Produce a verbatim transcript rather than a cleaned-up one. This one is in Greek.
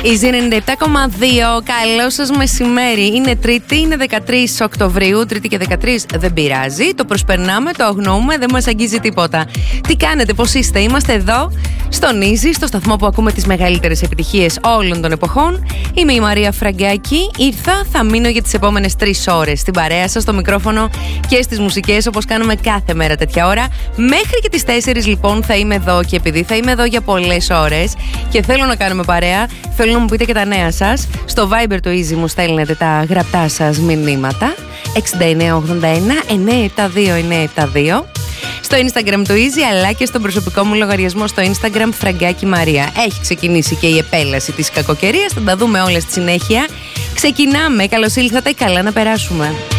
Easy ενενήντα επτά κόμμα δύο. Καλό σας μεσημέρι. Είναι Τρίτη, είναι δεκατρείς Οκτωβρίου. Τρίτη και δεκατρείς δεν πειράζει. Το προσπερνάμε, το αγνοούμε, δεν μας αγγίζει τίποτα. Τι κάνετε, πώς είστε? Είμαστε εδώ στον Easy, στο σταθμό που ακούμε τις μεγαλύτερες επιτυχίες όλων των εποχών. Είμαι η Μαρία Φραγκάκη. Ήρθα, θα μείνω για τις επόμενες τρεις ώρες στην παρέα σας, στο μικρόφωνο και στις μουσικές, όπως κάνουμε κάθε μέρα τέτοια ώρα. Μέχρι και τις τέσσερις λοιπόν θα είμαι εδώ, και επειδή θα είμαι εδώ για πολλές ώρες και θέλω να κάνουμε παρέα, θέλω να μου πείτε και τα νέα σας. Στο Viber του Easy μου στέλνετε τα γραπτά σας μηνύματα εξήντα εννέα ογδόντα ένα εννιακόσια εβδομήντα δύο εννιακόσια εβδομήντα δύο. Στο Instagram του Easy, αλλά και στον προσωπικό μου λογαριασμό στο Instagram Φραγκάκη Μαρία. Έχει ξεκινήσει και η επέλαση της κακοκαιρίας, θα τα δούμε όλα στη συνέχεια. Ξεκινάμε, καλώς ήλθατε, καλά να περάσουμε.